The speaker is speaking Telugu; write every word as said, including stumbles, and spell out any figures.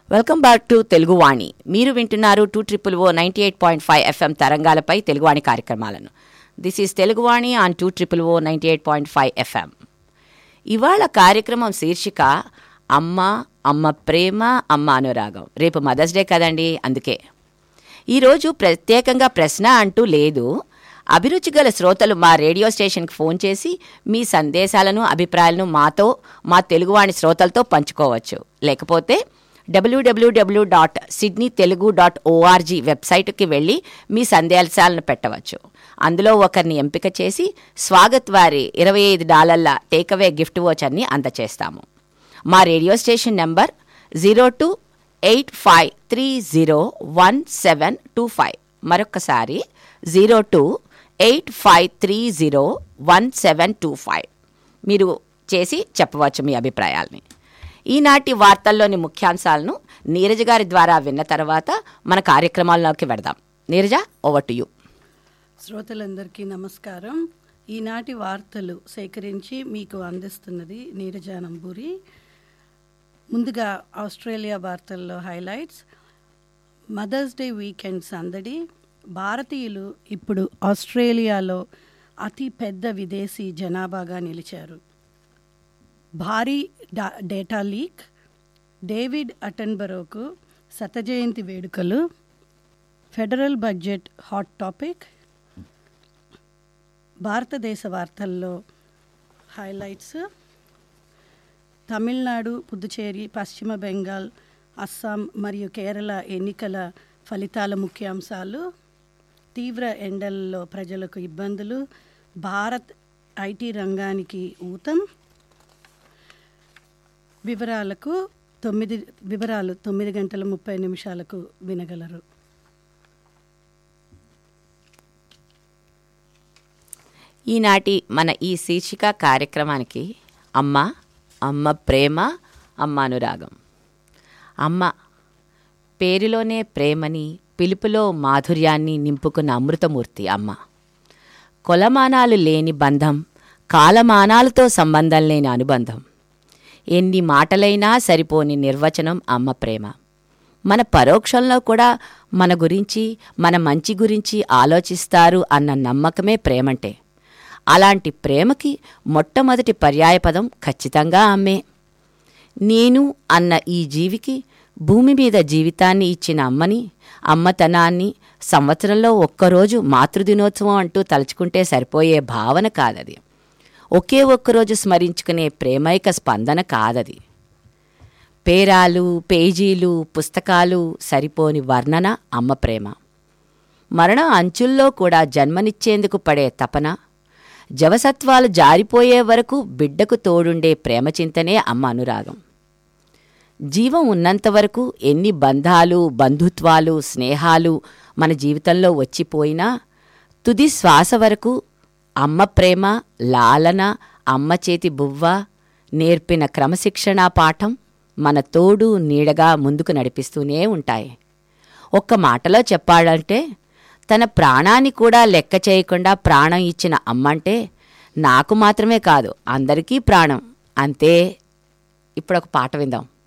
Welcome back to Teluguvani. మీరు వింటున్నారు టూ ట్రిపుల్ ఓ ninety eight point five FM తరంగాలపై తెలుగువాణి కార్యక్రమాలను. This is Teluguvani on two triple oh ninety eight point five FM. ఇవాళ కార్యక్రమం శీర్షిక అమ్మ, అమ్మ ప్రేమ, అమ్మ అనురాగం. రేపు మదర్స్ డే కదండి, అందుకే ఈరోజు ప్రత్యేకంగా ప్రశ్న అంటూ లేదు. అభిరుచి గల శ్రోతలు మా రేడియో స్టేషన్కి ఫోన్ చేసి మీ సందేశాలను, అభిప్రాయాలను మాతో, మా తెలుగువాణి శ్రోతలతో పంచుకోవచ్చు. లేకపోతే డబ్ల్యూడబ్ల్యూడబ్ల్యూ dot Sydney Telugu dot ORG వెబ్సైట్కి వెళ్ళి మీ సందేశాలను పెట్టవచ్చు. అందులో ఒకరిని ఎంపిక చేసి స్వాగత్ వారి ఇరవై ఐదు డాలర్ల టేక్అవే గిఫ్ట్ వోచర్ని అందచేస్తాము. మా radio station number zero two eight five three zero one seven two five. మరొకసారి zero two eight five three zero one seven two five. మీరు చేసి చెప్పవచ్చు మీ అభిప్రాయాల్ని. ఈనాటి వార్తల్లోని ముఖ్యాంశాలను నీరజ గారి ద్వారా విన్న తర్వాత మన కార్యక్రమాల్లోకి వెడదాం. Neeraja, over to you. శ్రోతలందరికీ నమస్కారం. ఈనాటి వార్తలు సేకరించి మీకు అందిస్తున్నది నీరజ నంబూరి. ముందుగా ఆస్ట్రేలియా వార్తల్లో హైలైట్స్. మదర్స్ డే వీకెండ్ సందడి. భారతీయులు ఇప్పుడు ఆస్ట్రేలియాలో అతి పెద్ద విదేశీ జనాభాగా నిలిచారు. భారీ డా డేటా లీక్. డేవిడ్ అటెన్బరోకు శత జయంతి వేడుకలు. Federal budget hot topic. భారతదేశ వార్తల్లో హైలైట్స్. తమిళనాడు, పుదుచ్చేరి, పశ్చిమ బెంగాల్, అస్సాం మరియు కేరళ ఎన్నికల ఫలితాల ముఖ్యాంశాలు. తీవ్ర ఎండల్లో ప్రజలకు ఇబ్బందులు. భారత్ ఐటీ రంగానికి ఊతం. వివరాలకు తొమ్మిది వివరాలు తొమ్మిది గంటల ముప్పై నిమిషాలకు వినగలరు. ఈనాటి మన ఈ శీర్షిక కార్యక్రమానికి అమ్మ, అమ్మ ప్రేమ, అమ్మ అనురాగం. అమ్మ పేరులోనే ప్రేమని, పిలుపులో మాధుర్యాన్ని నింపుకున్న అమృతమూర్తి అమ్మ. కొలమానాలు లేని బంధం, కాలమానాలతో సంబంధం లేని అనుబంధం. ఎన్ని మాటలైనా సరిపోని నిర్వచనం అమ్మ ప్రేమ. మన పరోక్షంలో కూడా మన గురించి, మన మంచి గురించి ఆలోచిస్తారు అన్న నమ్మకమే ప్రేమంటే. అలాంటి ప్రేమకి మొట్టమొదటి పర్యాయపదం ఖచ్చితంగా అమ్మే. నేను అన్న ఈ జీవికి భూమి మీద జీవితాన్ని ఇచ్చిన అమ్మని, అమ్మతనాన్ని సంవత్సరంలో ఒక్కరోజు మాతృదినోత్సవం అంటూ తలుచుకుంటే సరిపోయే భావన కాదది. ఒకే ఒక్కరోజు స్మరించుకునే ప్రేమైక స్పందన కాదది. పేరాలు, పేజీలు, పుస్తకాలు సరిపోని వర్ణన అమ్మ ప్రేమ. మరణ అంచుల్లో కూడా జన్మనిచ్చేందుకు పడే తపన, జవసత్వాలు జారిపోయే వరకు బిడ్డకు తోడుండే ప్రేమ చింతనే అమ్మ అనురాగం. జీవం ఉన్నంతవరకు ఎన్ని బంధాలు, బంధుత్వాలు, స్నేహాలు మన జీవితంలో వచ్చిపోయినా తుది శ్వాస వరకు అమ్మ ప్రేమ, లాలన, అమ్మ చేతి బువ్వ, నేర్పిన క్రమశిక్షణా పాఠం మన తోడు నీడగా ముందుకు నడిపిస్తూనే ఉంటాయి. ఒక్క మాటలో చెప్పాలంటే తన ప్రాణాన్ని కూడా లెక్క చేయకుండా ప్రాణం ఇచ్చిన అమ్మంటే నాకు మాత్రమే కాదు, అందరికీ ప్రాణం. అంతే. ఇప్పుడు ఒక పాట విందాం.